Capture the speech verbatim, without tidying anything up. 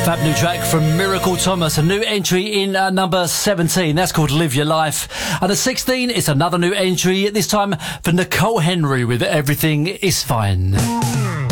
Fab new track from Miracle Thomas, a new entry in uh, number seventeen. That's called Live Your Life. And at sixteen, it's another new entry, this time for Nicole Henry with Everything Is Fine.